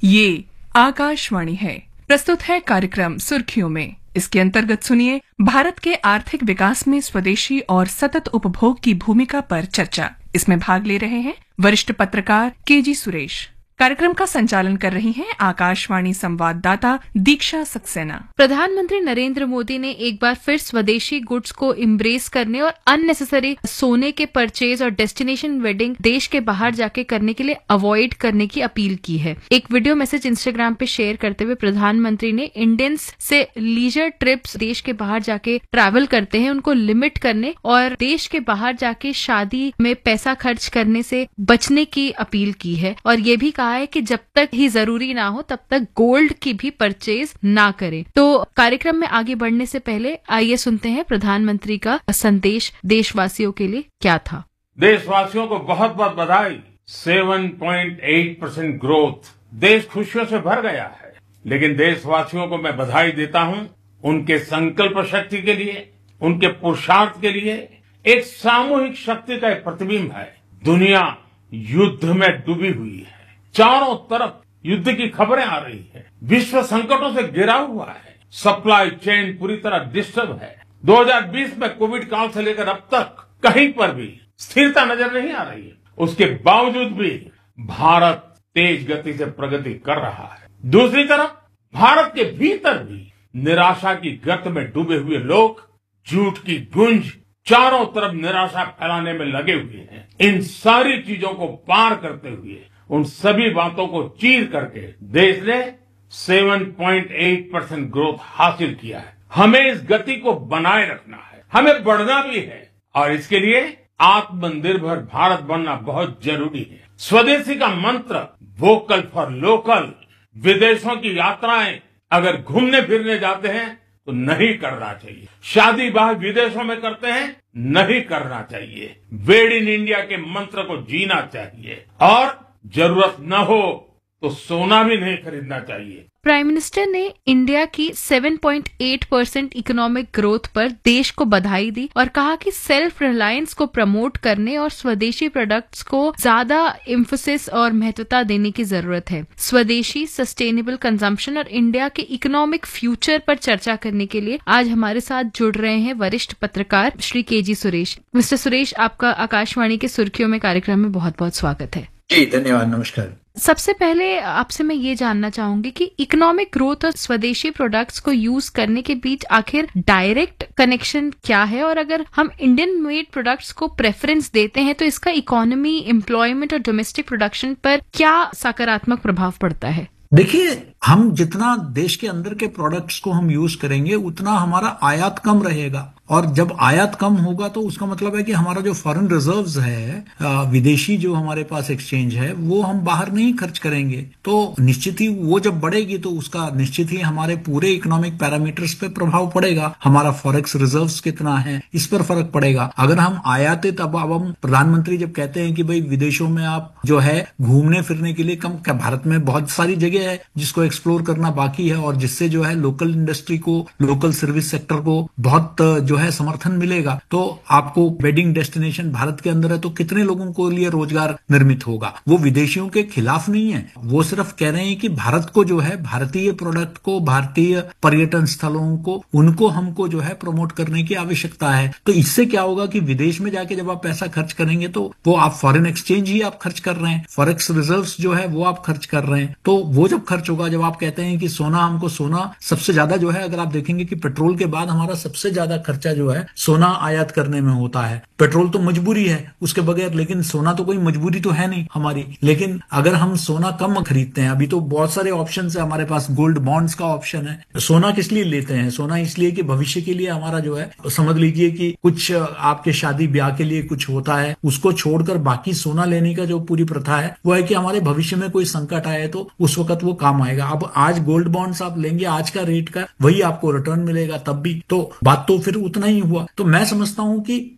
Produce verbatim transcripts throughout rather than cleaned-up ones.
ये आकाशवाणी है। प्रस्तुत है कार्यक्रम सुर्खियों में। इसके अंतर्गत सुनिए भारत के आर्थिक विकास में स्वदेशी और सतत उपभोग की भूमिका पर चर्चा। इसमें भाग ले रहे हैं वरिष्ठ पत्रकार केजी सुरेश। कार्यक्रम का संचालन कर रही हैं आकाशवाणी संवाददाता दीक्षा सक्सेना। प्रधानमंत्री नरेंद्र मोदी ने एक बार फिर स्वदेशी गुड्स को एम्ब्रेस करने और अननेसेसरी सोने के परचेज और डेस्टिनेशन वेडिंग देश के बाहर जाके करने के लिए अवॉइड करने की अपील की है। एक वीडियो मैसेज इंस्टाग्राम पे शेयर करते हुए प्रधानमंत्री ने इंडियंस से लीजर ट्रिप्स देश के बाहर जाके ट्रैवल करते हैं उनको लिमिट करने और देश के बाहर जाके शादी में पैसा खर्च करने से बचने की अपील की है और ये भी कहा है कि जब तक ही जरूरी ना हो तब तक गोल्ड की भी परचेज ना करें। तो कार्यक्रम में आगे बढ़ने से पहले आइए सुनते हैं प्रधानमंत्री का संदेश देशवासियों के लिए क्या था। देशवासियों को बहुत बहुत बधाई। सात पॉइंट आठ परसेंट ग्रोथ, देश खुशियों से भर गया है। लेकिन देशवासियों को मैं बधाई देता हूं उनके संकल्प शक्ति के लिए, उनके पुरुषार्थ के लिए। एक सामूहिक शक्ति का एक प्रतिबिंब है। दुनिया युद्ध में डूबी हुई है, चारों तरफ युद्ध की खबरें आ रही है, विश्व संकटों से घिरा हुआ है, सप्लाई चेन पूरी तरह डिस्टर्ब है। दो हज़ार बीस में कोविड काल से लेकर अब तक कहीं पर भी स्थिरता नजर नहीं आ रही है। उसके बावजूद भी भारत तेज गति से प्रगति कर रहा है। दूसरी तरफ भारत के भीतर भी निराशा की गर्त में डूबे हुए लोग झूठ की गूंज चारों तरफ निराशा फैलाने में लगे हुए हैं। इन सारी चीजों को पार करते हुए, उन सभी बातों को चीर करके देश ने सात पॉइंट आठ परसेंट ग्रोथ हासिल किया है। हमें इस गति को बनाए रखना है, हमें बढ़ना भी है और इसके लिए आत्मनिर्भर भारत बनना बहुत जरूरी है। स्वदेशी का मंत्र वोकल फॉर लोकल, विदेशों की यात्राएं अगर घूमने फिरने जाते हैं तो नहीं करना चाहिए। शादी ब्याह विदेशों में करते हैं, नहीं करना चाहिए। मेड इन इंडिया के मंत्र को जीना चाहिए और जरूरत न हो तो सोना भी नहीं खरीदना चाहिए। प्राइम मिनिस्टर ने इंडिया की सात पॉइंट आठ परसेंट इकोनॉमिक ग्रोथ पर देश को बधाई दी और कहा कि सेल्फ रिलायंस को प्रमोट करने और स्वदेशी प्रोडक्ट्स को ज्यादा एम्फोसिस और महत्वता देने की जरूरत है। स्वदेशी, सस्टेनेबल कंजम्पशन और इंडिया के इकोनॉमिक फ्यूचर पर चर्चा करने के लिए आज हमारे साथ जुड़ रहे हैं वरिष्ठ पत्रकार श्री केजी सुरेश। मिस्टर सुरेश, आपका आकाशवाणी के सुर्खियों में कार्यक्रम में बहुत बहुत स्वागत है। जी धन्यवाद, नमस्कार। सबसे पहले आपसे मैं ये जानना चाहूंगी कि इकोनॉमिक ग्रोथ और स्वदेशी प्रोडक्ट्स को यूज करने के बीच आखिर डायरेक्ट कनेक्शन क्या है और अगर हम इंडियन मेड प्रोडक्ट्स को प्रेफरेंस देते हैं तो इसका इकोनॉमी, एम्प्लॉयमेंट और डोमेस्टिक प्रोडक्शन पर क्या सकारात्मक प्रभाव पड़ता है? देखिए, हम जितना देश के अंदर के प्रोडक्ट्स को हम यूज करेंगे उतना हमारा आयात कम रहेगा और जब आयात कम होगा तो उसका मतलब है कि हमारा जो फॉरेन रिजर्व्स है, विदेशी जो हमारे पास एक्सचेंज है, वो हम बाहर नहीं खर्च करेंगे। तो निश्चित ही वो जब बढ़ेगी तो उसका निश्चित ही हमारे पूरे इकोनॉमिक पैरामीटर्स पे प्रभाव पड़ेगा। हमारा फॉरेक्स रिजर्व्स कितना है इस पर फर्क पड़ेगा। अगर हम आयातित, अब अब हम प्रधानमंत्री जब कहते हैं कि भाई विदेशों में आप जो है घूमने फिरने के लिए कम, क्या भारत में बहुत सारी जगह है जिसको एक्सप्लोर करना बाकी है और जिससे जो है लोकल इंडस्ट्री को, लोकल सर्विस सेक्टर को बहुत जो है समर्थन मिलेगा। तो आपको वेडिंग डेस्टिनेशन भारत के अंदर है तो कितने लोगों को लिए रोजगार निर्मित होगा। वो विदेशियों के खिलाफ नहीं है, वो सिर्फ कह रहे हैं कि भारत को जो है, भारतीय प्रोडक्ट को, भारतीय पर्यटन स्थलों को, उनको हमको जो है प्रमोट करने की आवश्यकता है। तो इससे क्या होगा कि विदेश में जाके जब आप पैसा खर्च करेंगे तो वो आप फॉरेन एक्सचेंज ही आप खर्च कर रहे हैं, फॉरेक्स रिजर्व्स जो है वो आप खर्च कर रहे हैं। तो वो जब खर्च होगा, जब आप कहते हैं कि सोना, हमको सोना सबसे ज्यादा जो है, अगर आप देखेंगे कि पेट्रोल के बाद हमारा सबसे ज्यादा खर्चा जो है सोना आयात करने में होता है। पेट्रोल तो मजबूरी है उसके बगैर, लेकिन सोना तो कोई मजबूरी तो है नहीं हमारी। लेकिन अगर हम सोना कम खरीदते हैं, अभी तो बहुत सारे ऑप्शन है हमारे पास, गोल्ड बॉन्ड्स का ऑप्शन है। सोना किस लिए लेते हैं? सोना इसलिए कि भविष्य के लिए हमारा जो है, समझ लीजिए कि कुछ आपके शादी ब्याह के लिए कुछ होता है, उसको छोड़कर बाकी सोना लेने का जो पूरी प्रथा है वो है कि हमारे भविष्य में कोई संकट आए तो उस वक्त वो काम आएगा। अब आज गोल्ड बॉन्ड्स आप लेंगे, आज का रेट का वही आपको रिटर्न मिलेगा तब भी, तो बात तो फिर उतना ही हुआ। तो मैं समझता हूं कि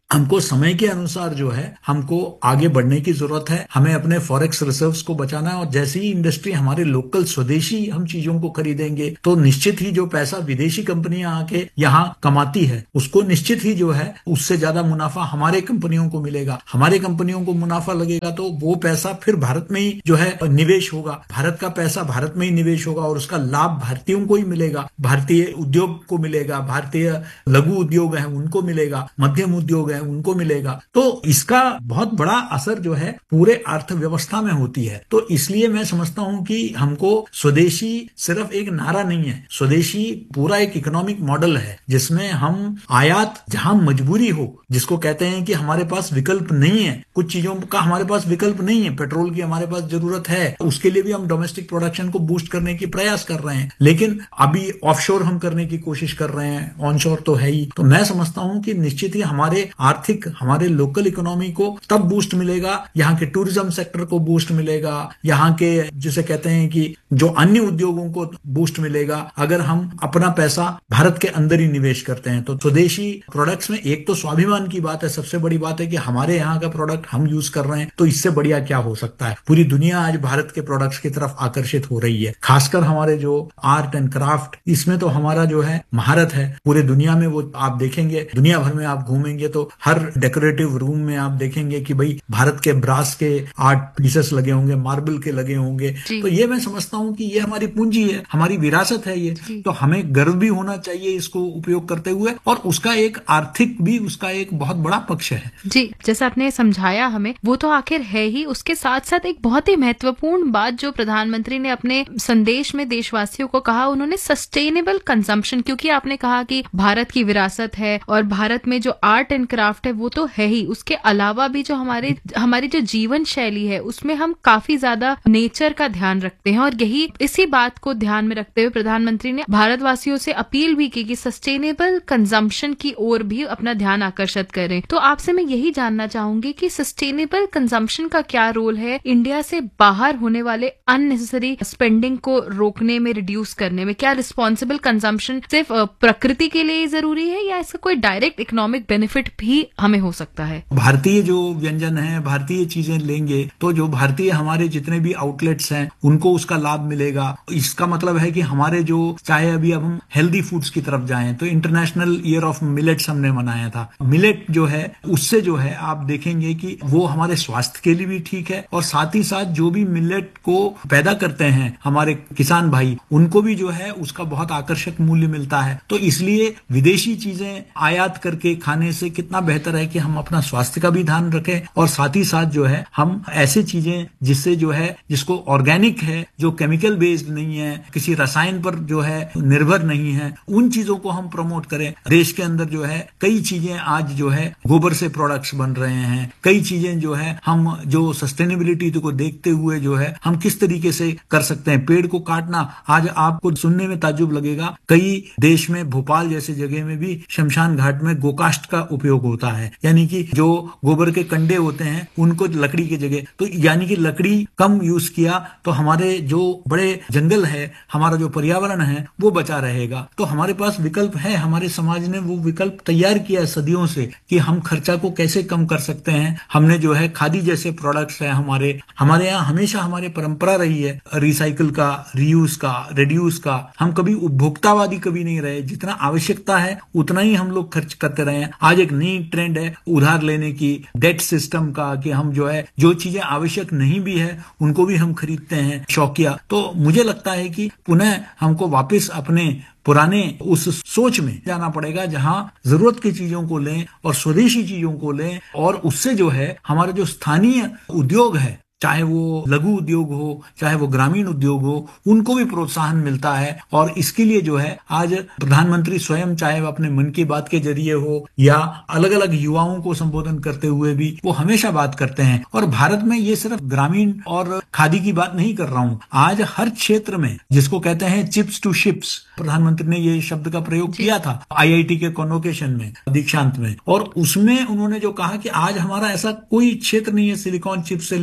हमको समय के अनुसार जो है हमको आगे बढ़ने की जरूरत है। हमें अपने फॉरेक्स रिजर्व्स को बचाना है और जैसे ही इंडस्ट्री हमारे लोकल स्वदेशी हम चीजों को खरीदेंगे तो निश्चित ही जो पैसा विदेशी कंपनियां आके यहाँ कमाती है उसको निश्चित ही जो है उससे ज्यादा मुनाफा हमारे कंपनियों को मिलेगा। हमारे कंपनियों को मुनाफा लगेगा तो वो पैसा फिर भारत में ही जो है निवेश होगा। भारत का पैसा भारत में ही निवेश होगा और उसका लाभ भारतीयों को ही मिलेगा, भारतीय उद्योग को मिलेगा, भारतीय लघु उद्योग है उनको मिलेगा, मध्यम उद्योग है उनको मिलेगा। तो इसका बहुत बड़ा असर जो है पूरे अर्थव्यवस्था में होती है। तो इसलिए मैं समझता हूं कि हमको स्वदेशी सिर्फ एक नारा नहीं है, स्वदेशी पूरा एक इकोनॉमिक मॉडल है जिसमें हम आयात जहां मजबूरी हो, जिसको कहते हैं कि हमारे पास विकल्प नहीं है, कुछ चीजों का हमारे पास विकल्प नहीं है, पेट्रोल की हमारे पास जरूरत है, उसके लिए भी हम डोमेस्टिक प्रोडक्शन को बूस्ट करने की प्रयास कर रहे हैं, लेकिन अभी ऑफशोर हम करने की कोशिश कर रहे हैं, ऑनशोर तो है ही। तो मैं समझता हूं कि निश्चित ही हमारे आर्थिक हमारे लोकल इकोनॉमी को तब बूस्ट मिलेगा, यहाँ के टूरिज्म सेक्टर को बूस्ट मिलेगा, यहाँ के जिसे कहते हैं कि जो अन्य उद्योगों को बूस्ट मिलेगा अगर हम अपना पैसा भारत के अंदर ही निवेश करते हैं। तो स्वदेशी प्रोडक्ट्स में एक तो स्वाभिमान की बात है, सबसे बड़ी बात है कि हमारे यहाँ का प्रोडक्ट हम यूज कर रहे हैं, तो इससे बढ़िया क्या हो सकता है। पूरी दुनिया आज भारत के प्रोडक्ट्स की तरफ आकर्षित हो रही है, खासकर हमारे जो आर्ट एंड क्राफ्ट, इसमें तो हमारा जो है महारत है पूरे दुनिया में। वो आप देखेंगे दुनिया भर में आप घूमेंगे तो हर डेकोरेटिव रूम में आप देखेंगे कि भाई भारत के ब्रास के आर्ट पीसेस लगे होंगे, मार्बल के लगे होंगे। तो ये मैं समझता हूँ कि ये हमारी पूंजी है, हमारी विरासत है ये, तो हमें गर्व भी होना चाहिए इसको उपयोग करते हुए, और उसका एक आर्थिक भी उसका एक बहुत बड़ा पक्ष है। जी, जैसा आपने समझाया हमें वो तो आखिर है ही, उसके साथ साथ एक बहुत ही महत्वपूर्ण बात जो प्रधानमंत्री ने अपने संदेश में देशवासियों को कहा, उन्होंने सस्टेनेबल कंजम्पशन, क्योंकि आपने कहा कि भारत की विरासत है और भारत में जो आर्ट एंड क्राफ्ट है वो तो है ही, उसके अलावा भी जो हमारे हमारी जो जीवन शैली है उसमें हम काफी ज्यादा नेचर का ध्यान रखते हैं, और यही इसी बात को ध्यान में रखते हुए प्रधानमंत्री ने भारतवासियों से अपील भी की कि सस्टेनेबल कंजम्पशन की ओर भी अपना ध्यान आकर्षित करें। तो आपसे मैं यही जानना चाहूंगी कि सस्टेनेबल कंजम्पशन का क्या रोल है इंडिया से बाहर होने वाले अननेसेसरी स्पेंडिंग को रोकने में, रिड्यूस करने में। क्या रिस्पॉन्सिबल कंजम्पशन सिर्फ प्रकृति के लिए जरूरी है या इसका कोई डायरेक्ट इकोनॉमिक बेनिफिट भी हमें हो सकता है? भारतीय जो व्यंजन है, भारतीय चीजें लेंगे तो जो भारतीय हमारे जितने भी आउटलेट्स हैं उनको उसका लाभ मिलेगा। इसका मतलब है कि हमारे जो, चाहे अभी अब हम हेल्दी फूड्स की तरफ जाएं तो इंटरनेशनल ईयर ऑफ मिलेट्स हमने मनाया था। मिलेट जो है उससे जो है आप देखेंगे कि वो हमारे स्वास्थ्य के लिए भी ठीक है, और साथ ही साथ जो भी मिलेट को पैदा करते हैं हमारे किसान भाई, उनको भी जो है उसका बहुत आकर्षक मूल्य मिलता है। तो इसलिए विदेशी चीजें आयात करके खाने से कितना बेहतर है कि हम अपना स्वास्थ्य का भी ध्यान रखें, और साथ ही साथ जो है हम ऐसे चीजें जिससे जो है जिसको ऑर्गेनिक है, जो केमिकल बेस्ड नहीं है, किसी रसायन पर जो है निर्भर नहीं है, उन चीजों को हम प्रमोट करें। देश के अंदर जो है कई चीजें आज जो है गोबर से प्रोडक्ट्स बन रहे हैं, कई चीजें जो है हम जो सस्टेनेबिलिटी को देखते हुए जो है हम किस तरीके से कर सकते हैं। पेड़ को काटना, आज आपको सुनने में ताज्जुब लगेगा, कई देश में भोपाल जैसे जगह में भी शमशान घाट में गोकाष्ट का उपयोग होता है, यानी कि जो गोबर के कंडे होते हैं उनको लकड़ी की जगह, तो यानी कि लकड़ी कम यूज किया तो हमारे जो बड़े जंगल है, हमारा जो पर्यावरण है वो बचा रहेगा। तो हमारे पास विकल्प है, हमारे समाज ने वो विकल्प तैयार किया है सदियों से कि हम खर्चा को कैसे कम कर सकते हैं। हमने जो है खादी जैसे प्रोडक्ट्स है हमारे हमारे यहाँ हमेशा हमारी परंपरा रही है रिसाइकिल का, रीयूज का, रिड्यूस का। हम कभी उपभोक्तावादी कभी नहीं रहे, जितना आवश्यकता है उतना ही हम लोग खर्च करते रहे हैं। आज एक नई ट्रेंड है उधार लेने की, डेट सिस्टम का, कि हम जो है जो चीजें आवश्यक नहीं भी है उनको भी हम खरीदते हैं शौकिया। तो मुझे लगता है कि पुनः हमको वापस अपने पुराने उस सोच में जाना पड़ेगा जहां जरूरत की चीजों को लें और स्वदेशी चीजों को लें, और उससे जो है हमारा जो स्थानीय उद्योग है, चाहे वो लघु उद्योग हो चाहे वो ग्रामीण उद्योग हो, उनको भी प्रोत्साहन मिलता है। और इसके लिए जो है आज प्रधानमंत्री स्वयं, चाहे वो अपने मन की बात के जरिए हो या अलग अलग युवाओं को संबोधन करते हुए भी, वो हमेशा बात करते हैं। और भारत में ये सिर्फ ग्रामीण और खादी की बात नहीं कर रहा हूं, आज हर क्षेत्र में, जिसको कहते हैं चिप्स टू शिप्स, प्रधानमंत्री ने ये शब्द का प्रयोग किया था आईआईटी के कॉन्वोकेशन में, दीक्षांत में, और उसमें उन्होंने जो कहा कि आज हमारा ऐसा कोई क्षेत्र नहीं है सिलिकॉन चिप्स से लेकर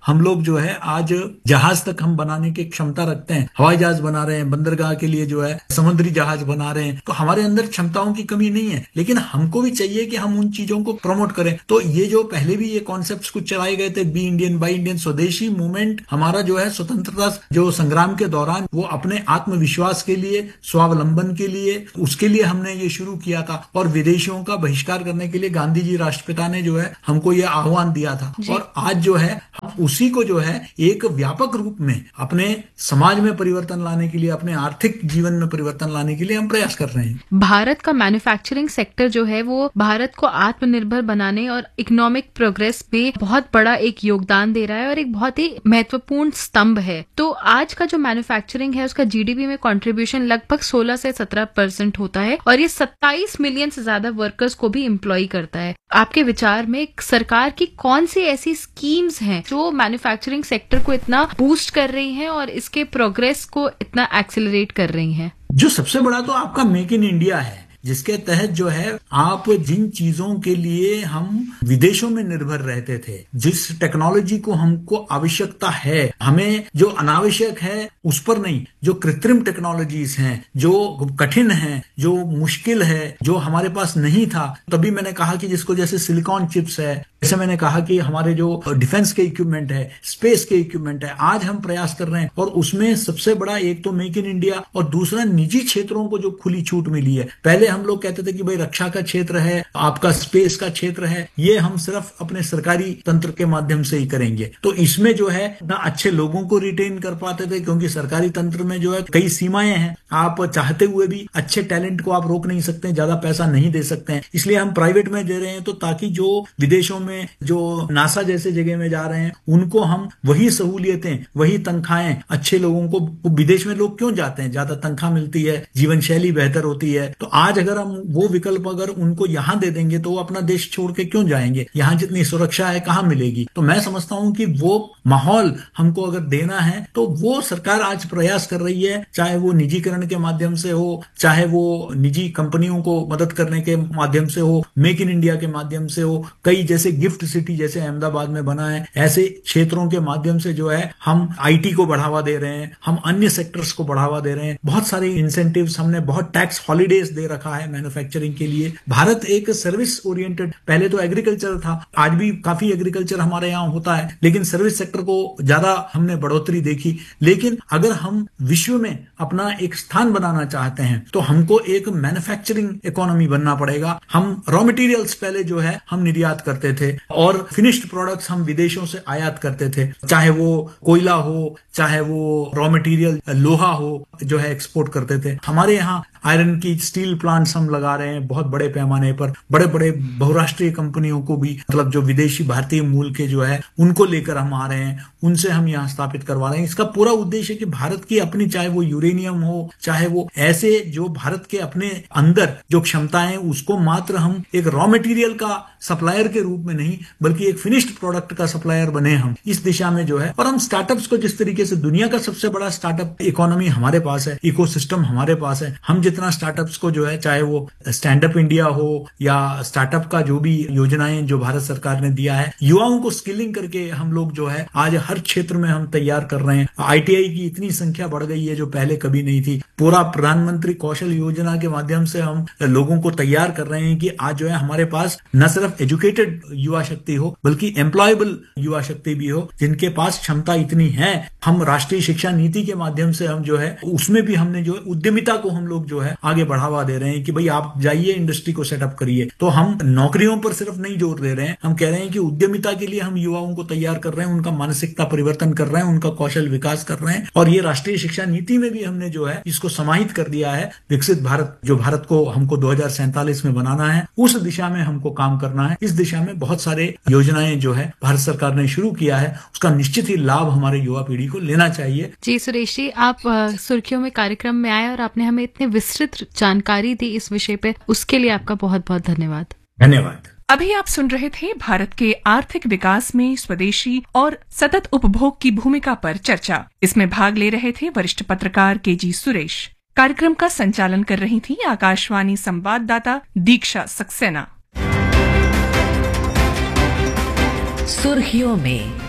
हम लोग जो है आज जहाज तक हम बनाने की क्षमता रखते हैं, हवाई जहाज बना रहे हैं, बंदरगाह के लिए जो है समुद्री जहाज बना रहे हैं, तो हमारे अंदर क्षमताओं की कमी नहीं है, लेकिन हमको भी चाहिए कि हम उन चीजों को प्रमोट करें। तो ये जो पहले भी ये कॉन्सेप्ट्स कुछ चलाए गए थे, बी इंडियन बाई इंडियन, स्वदेशी मूवमेंट हमारा जो है स्वतंत्रता जो संग्राम के दौरान वो अपने आत्मविश्वास के लिए, स्वावलंबन के लिए, उसके लिए हमने ये शुरू किया था। और विदेशियों का बहिष्कार करने के लिए गांधी जी राष्ट्रपिता ने जो है हमको ये आह्वान दिया था। और आज जो है हम उसी को जो है एक व्यापक रूप में अपने समाज में परिवर्तन लाने के लिए, अपने आर्थिक जीवन में परिवर्तन लाने के लिए हम प्रयास कर रहे हैं। भारत का मैन्युफैक्चरिंग सेक्टर जो है वो भारत को आत्मनिर्भर बनाने और इकोनॉमिक प्रोग्रेस में बहुत बड़ा एक योगदान दे रहा है और एक बहुत ही महत्वपूर्ण स्तंभ है। तो आज का जो मैन्युफैक्चरिंग है उसका जीडीपी में कंट्रीब्यूशन लगभग सोलह से सत्रह परसेंट होता है और ये सत्ताईस मिलियन से ज्यादा वर्कर्स को भी एम्प्लॉय करता है। आपके विचार में सरकार की कौन सी ऐसी स्कीम्स हैं जो मैन्युफैक्चरिंग सेक्टर को इतना बूस्ट कर रही हैं और इसके प्रोग्रेस को इतना एक्सेलरेट कर रही हैं? जो सबसे बड़ा तो आपका मेक इन इंडिया है, जिसके तहत जो है आप जिन चीजों के लिए हम विदेशों में निर्भर रहते थे, जिस टेक्नोलॉजी को हमको आवश्यकता है, हमें जो अनावश्यक है उस पर नहीं, जो कृत्रिम टेक्नोलॉजीज हैं, जो कठिन है, जो मुश्किल है, जो हमारे पास नहीं था, तभी मैंने कहा कि जिसको जैसे सिलिकॉन चिप्स है, जैसे मैंने कहा कि हमारे जो डिफेंस के इक्विपमेंट है, स्पेस के इक्विपमेंट है, आज हम प्रयास कर रहे हैं। और उसमें सबसे बड़ा एक तो मेक इन इंडिया और दूसरा निजी क्षेत्रों को जो खुली छूट मिली है। पहले हम लोग कहते थे कि भाई रक्षा का क्षेत्र है, आपका स्पेस का क्षेत्र है, ये हम सिर्फ अपने सरकारी तंत्र के माध्यम से ही करेंगे। तो इसमें जो है ना अच्छे लोगों को रिटेन कर पाते थे, क्योंकि सरकारी तंत्र में जो है कई सीमाएं हैं, आप चाहते हुए भी अच्छे टैलेंट को आप रोक नहीं सकते, ज्यादा पैसा नहीं दे सकते हैं, इसलिए हम प्राइवेट में दे रहे हैं। तो ताकि जो विदेशों में जो नासा जैसे जगह में जा रहे हैं उनको हम वही सहूलियतें, वही तनख्वाहें, अच्छे लोगों को, विदेश में लोग क्यों जाते हैं, ज्यादा तनख्वाह मिलती है, जीवन शैली बेहतर होती है। तो आज अगर हम वो विकल्प अगर उनको यहां दे देंगे तो वो अपना देश छोड़ के क्यों जाएंगे, यहां जितनी सुरक्षा है कहां मिलेगी। तो मैं समझता हूं कि वो माहौल हमको अगर देना है तो वो सरकार आज प्रयास कर रही है, चाहे वो निजीकरण के माध्यम से हो, चाहे वो निजी कंपनियों को मदद करने के माध्यम से हो, मेक इन इंडिया के माध्यम से हो, कई जैसे गिफ्ट सिटी जैसे अहमदाबाद में बना है, ऐसे क्षेत्रों के माध्यम से जो है हम आईटी को बढ़ावा दे रहे हैं, हम अन्य सेक्टर्स को बढ़ावा दे रहे हैं। बहुत सारे इंसेंटिव्स हमने, बहुत टैक्स हॉलीडेज दे रखा है मैन्युफैक्चरिंग के लिए। भारत एक सर्विस ओरिएंटेड, पहले तो एग्रीकल्चर था, आज भी काफी एग्रीकल्चर हमारे यहाँ होता है, लेकिन सर्विस सेक्टर को ज्यादा हमने बढ़ोतरी देखी। लेकिन अगर हम विश्व में अपना एक स्थान बनाना चाहते हैं तो हमको एक मैन्युफैक्चरिंग इकोनॉमी बनना पड़ेगा। हम रॉ मटेरियल्स पहले जो है हम निर्यात करते थे और फिनिश्ड प्रोडक्ट्स हम विदेशों से आयात करते थे, चाहे वो कोयला हो, चाहे वो रॉ मटेरियल लोहा हो, जो है एक्सपोर्ट करते थे। हमारे यहाँ आयरन की स्टील प्लांट्स हम लगा रहे हैं बहुत बड़े पैमाने पर, बड़े बड़े बहुराष्ट्रीय कंपनियों को भी, मतलब जो विदेशी भारतीय मूल के जो है उनको लेकर हम आ रहे हैं, उनसे हम यहाँ स्थापित करवा रहे हैं। इसका पूरा उद्देश्य है कि भारत की अपनी, चाहे वो यूरेनियम हो, चाहे वो ऐसे जो भारत के अपने अंदर जो क्षमताएं, उसको मात्र हम एक रॉ मटेरियल का सप्लायर के रूप में नहीं बल्कि एक फिनिश्ड प्रोडक्ट का सप्लायर बने हम, इस दिशा में जो है। और हम स्टार्टअप्स को जिस तरीके से, दुनिया का सबसे बड़ा स्टार्टअप इकोनॉमी हमारे पास है, इकोसिस्टम हमारे पास है, हम जितना स्टार्टअप्स को जो है, चाहे वो स्टैंड अप इंडिया हो या स्टार्टअप का जो भी योजनाएं जो भारत सरकार ने दिया है, युवाओं को स्किलिंग करके हम लोग जो है आज हर क्षेत्र में हम तैयार कर रहे हैं। आईटीआई की इतनी संख्या बढ़ गई है जो पहले कभी नहीं थी। पूरा प्रधानमंत्री कौशल योजना के माध्यम से हम लोगों को तैयार कर रहे हैं कि आज जो है हमारे पास न सिर्फ एजुकेटेड युवा शक्ति हो बल्कि एम्प्लॉयबल युवा शक्ति भी हो, जिनके पास क्षमता इतनी है। हम राष्ट्रीय शिक्षा नीति के माध्यम से हम जो है उसमें भी हमने जो है उद्यमिता को हम लोग जो है आगे बढ़ावा दे रहे हैं कि भाई आप जाइए, इंडस्ट्री को सेटअप करिए। तो हम नौकरियों पर सिर्फ नहीं जोर दे रहे हैं, हम कह रहे हैं कि उद्यमिता के लिए हम युवाओं को तैयार कर रहे हैं, उनका मानसिकता परिवर्तन कर रहे हैं, उनका कौशल विकास कर रहे हैं। और ये राष्ट्रीय शिक्षा नीति में भी हमने जो है इसको समाहित कर दिया है। विकसित भारत, जो भारत को हमको दो हजार सैंतालीस में बनाना है, उस दिशा में हमको काम करना है। इस दिशा में बहुत सारे योजनाएं जो है भारत सरकार ने शुरू किया है, उसका निश्चित ही लाभ हमारे युवा पीढ़ी को लेना चाहिए। जी सुरेश जी, आप सुर्खियों में कार्यक्रम में आए और आपने हमें इतने विस्तृत जानकारी दी इस विषय पे, उसके लिए आपका बहुत बहुत धन्यवाद। धन्यवाद। अभी आप सुन रहे थे भारत के आर्थिक विकास में स्वदेशी और सतत उपभोग की भूमिका पर चर्चा। इसमें भाग ले रहे थे वरिष्ठ पत्रकार के जी सुरेश। कार्यक्रम का संचालन कर रही थी आकाशवाणी संवाददाता दीक्षा सक्सेना। सुर्खियों में